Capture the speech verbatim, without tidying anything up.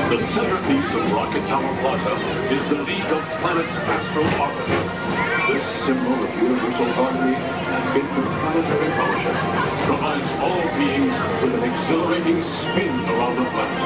The centerpiece of Rocket Tower Plaza is the League of Planets Astro Orbiter. This symbol of universal harmony and interplanetary fellowship provides all beings with an exhilarating spin around the planet.